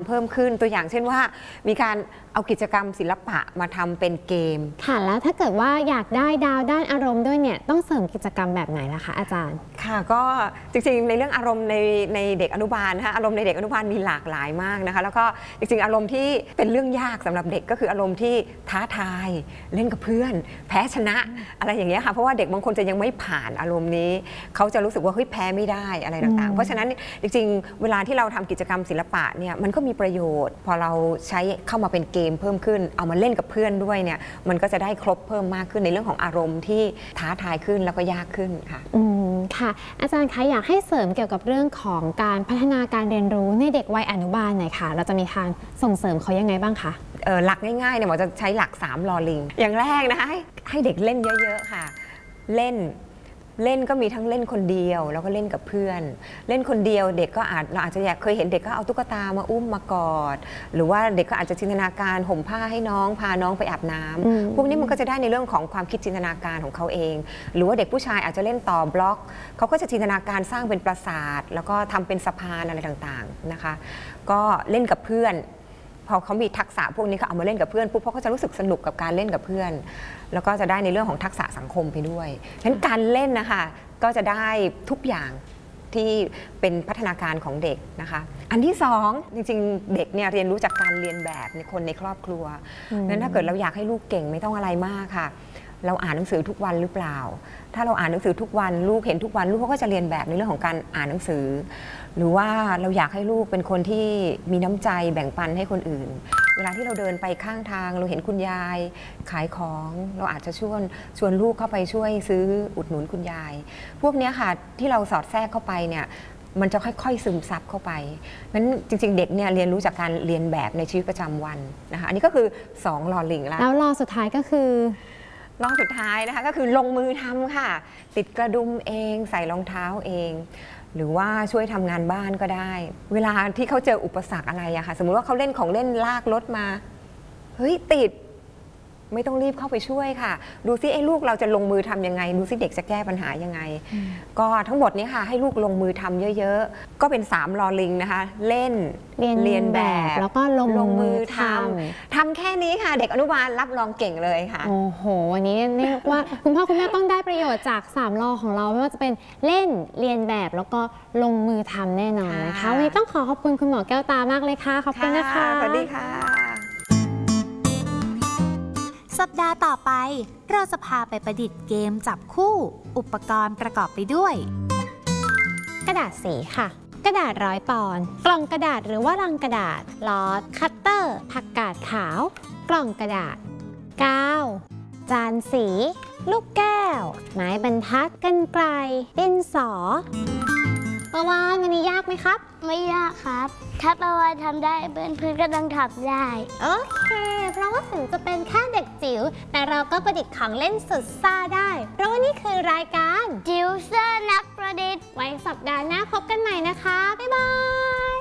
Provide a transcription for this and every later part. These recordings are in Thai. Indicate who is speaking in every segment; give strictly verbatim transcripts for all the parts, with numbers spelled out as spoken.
Speaker 1: เพิ่มขึ้นตัวอย่างเช่นว่ามีการเอากิจกรรมศิลปะมาทำเป็นเกม
Speaker 2: ค่ะแล้วถ้าเกิดว่าอยากได้ดาวด้านอารมณ์ด้วยเนี่ยต้องเสริมกิจกรรมแบบไหนล่ะคะอาจารย์
Speaker 1: ค่ะก็จริงๆในเรื่องอารมณ์ในในเด็กอนุบาลนะคะอารมณ์ในเด็กอนุบาลมีหลากหลายมากนะคะแล้วก็จริงๆอารมณ์ที่เป็นเรื่องยากสำหรับเด็กก็คืออารมณ์ที่ท้าทายเล่นกับเพื่อนแพ้ชนะอะไรอย่างเงี้ยค่ะเพราะว่าเด็กบางคนจะยังไม่ผ่านอารมณ์นี้เขาจะรู้สึกว่าเฮ้ยแพ้ไม่ได้อะไรต่างๆเพราะฉะนั้นจริงๆเวลาที่เราทำกิจกรรมศิลปะเนี่ยมันก็มีประโยชน์พอเราใช้เข้ามาเป็นเกมเพิ่มขึ้นเอามาเล่นกับเพื่อนด้วยเนี่ยมันก็จะได้ครบเพิ่มมากขึ้นในเรื่องของอารมณ์ที่ท้าทายขึ้นแล้วก็ยากขึ้นค่ะ
Speaker 2: อืมค่ะอาจารย์คะอยากให้เสริมเกี่ยวกับเรื่องของการพัฒนาการเรียนรู้ในเด็กวัยอนุบาลหน่อยค่ะเราจะมีทางส่งเสริมเขายังไงบ้างคะ
Speaker 1: หลักง่ายๆเนี่ยหมอจะใช้หลักสามลอลิงอย่างแรกนะคะให้ให้เด็กเล่นเยอะๆค่ะเล่นเล่นก็มีทั้งเล่นคนเดียวแล้วก็เล่นกับเพื่อนเล่นคนเดียวเด็กก็อาจเราอาจจะอยากเคยเห็นเด็กก็เอาตุ๊กตามาอุ้มมากอดหรือว่าเด็กก็อาจจะจินตนาการห่มผ้าให้น้องพาน้องไปอาบน้ำพวกนี้มันก็จะได้ในเรื่องของความคิดจินตนาการของเขาเองหรือว่าเด็กผู้ชายอาจจะเล่นต่อบล็อกเขาก็จะจินตนาการสร้างเป็นปราสาทแล้วก็ทำเป็นสะพานอะไรต่างๆนะคะก็เล่นกับเพื่อนพอเขามีทักษะพวกนี้เขาเอามาเล่นกับเพื่อนปุ๊บเขาก็จะรู้สึกสนุกกับการเล่นกับเพื่อนแล้วก็จะได้ในเรื่องของทักษะสังคมไปด้วยฉะนั้นการเล่นนะคะก็จะได้ทุกอย่างที่เป็นพัฒนาการของเด็กนะคะอันที่สองจริงๆเด็กเนี่ยเรียนรู้จากการเรียนแบบในคนในครอบครัวนั้นถ้าเกิดเราอยากให้ลูกเก่งไม่ต้องอะไรมากค่ะเราอ่านหนังสือทุกวันหรือเปล่าถ้าเราอ่านหนังสือทุกวันลูกเห็นทุกวันลูกเขาก็จะเรียนแบบในเรื่องของการอ่านหนังสือหรือว่าเราอยากให้ลูกเป็นคนที่มีน้ำใจแบ่งปันให้คนอื่นเวลาที่เราเดินไปข้างทางเราเห็นคุณยายขายของเราอาจจะชวนชวนลูกเข้าไปช่วยซื้ออุดหนุนคุณยายพวกนี้ค่ะที่เราสอดแทรกเข้าไปเนี่ยมันจะค่อยๆซึมซับเข้าไปนั้นจริงๆเด็กเนี่ยเรียนรู้จากการเรียนแบบในชีวิตประจำวันนะคะอันนี้ก็คือสองลอลิงแล้ว
Speaker 2: แล้วลอสุดท้ายก็คือ
Speaker 1: ลอสุดท้ายนะคะก็คือลงมือทำค่ะติดกระดุมเองใส่รองเท้าเองหรือว่าช่วยทำงานบ้านก็ได้เวลาที่เขาเจออุปสรรคอะไรอะค่ะสมมุติว่าเขาเล่นของเล่นลากรถมาเฮ้ยติดไม่ต้องรีบเข้าไปช่วยค่ะดูซิไอ้ลูกเราจะลงมือทำยังไงดูซิเด็กจะแก้ปัญหายังไงก็ทั้งหมดนี้ค่ะให้ลูกลงมือทำเยอะๆก็เป็นสามลอลิงนะคะเล่น
Speaker 2: เรียนแบบแล้วก็ลงลงมือทำ
Speaker 1: ทำแค่นี้ค่ะเด็กอนุบาลรับรองเก่งเลยค่ะ
Speaker 2: โอ้โหวันนี้เรียกว่าคุณพ่อคุณแม่ต้องได้ประโยชน์จากสามลอของเราไม่ว่าจะเป็นเล่นเรียนแบบแล้วก็ลงมือทำแน่นอนนะคะวันนี้ต้องขอขอบคุณคุณหมอแก้วตามากเลยค่ะขอบคุณนะคะ
Speaker 1: สวัสดีค่ะ
Speaker 3: สัปดาห์ต่อไปเราจะพาไปประดิษฐ์เกมจับคู่อุปกรณ์ประกอบไปด้วย
Speaker 2: กระดาษสีค่ะกระดาษร้อยปอนด์กล่องกระดาษหรือว่าลังกระดาษลอสคัตเตอร์ผักกาดขาวกล่องกระดาษกาวจานสีลูกแก้วไม้บรรทัดกรรไกรดินสอประวานวันนี้ยากไหมครับ
Speaker 4: ไม่ยากครับถ้าประวานทำได้เพื่อนๆก็ต้องทำได้
Speaker 2: โอเคเพราะว่าถึงจะเป็นแค่เด็กจิ๋วแต่เราก็ประดิษฐ์ของเล่นสุดซ่าได้เพราะว่านี่คือรายการ
Speaker 4: จิ๋วซ่านักประดิษฐ์
Speaker 2: ไว้สัปดาห์หน้าพบกันใหม่นะคะบ๊ายบาย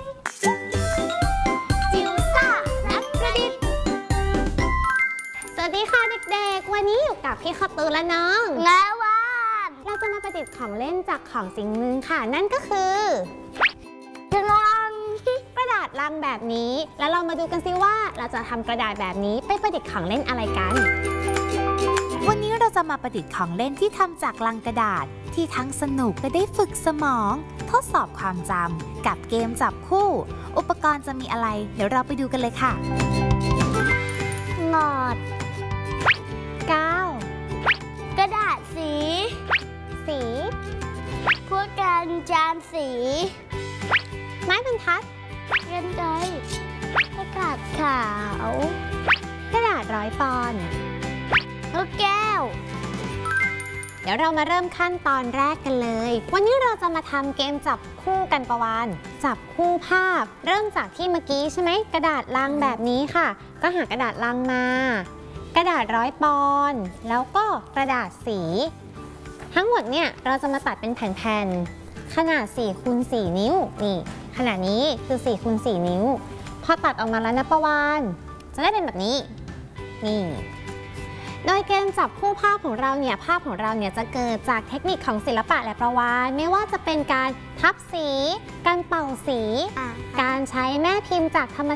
Speaker 4: จิ๋วซ่านักประดิษฐ์
Speaker 2: สวัสดีค่ะเด็กๆวันนี้อยู่กับพี่ข้าวตูนและน้อง
Speaker 4: งาวาน
Speaker 2: เราจะมาประดิษฐ์ของเล่นจากของสิ่งหนึ่งค่ะนั่นก็คือก
Speaker 4: ลัง
Speaker 2: กระดาษลังแบบนี้แล้วเรามาดูกันซิว่าเราจะทำกระดาษแบบนี้ไปประดิษฐ์ของเล่นอะไรกัน
Speaker 3: วันนี้เราจะมาประดิษฐ์ของเล่นที่ทำจากลังกระดาษที่ทั้งสนุกและได้ฝึกสมองทดสอบความจำกับเกมจับคู่อุปกรณ์จะมีอะไรเดี๋ยวเราไปดูกันเลยค่ะ
Speaker 4: งอด
Speaker 2: กาว
Speaker 4: กระดาษสี
Speaker 2: สี
Speaker 4: พวกกันจานสี
Speaker 2: ไม้บรรทัด
Speaker 4: กรรไกรผักกาดขาว
Speaker 2: กระดาษร้อยปอนด์
Speaker 4: ลูกแก้ว
Speaker 2: เดี๋ยวเรามาเริ่มขั้นตอนแรกกันเลยวันนี้เราจะมาทำเกมจับคู่กันประวานจับคู่ภาพเริ่มจากที่เมื่อกี้ใช่ไหมกระดาษลังแบบนี้ค่ะก็หากระดาษลังมากระดาษร้อยปอนด์แล้วก็กระดาษสีทั้งหมดเนี่ยเราจะมาตัดเป็นแผ่นๆขนาดสี่คูณสี่นิ้วนี่ขนาดนี้คือสี่คูณสี่นิ้วพอตัดออกมาแล้วนะประวานจะได้เป็นแบบนี้นี่โดยเกมจับคู่ภาพของเราเนี่ยภาพของเราเนี่ยจะเกิดจากเทคนิคของศิลปะและประวานไม่ว่าจะเป็นการทับสีการเป่าสีการใช้แม่พิมพ์จากธรรม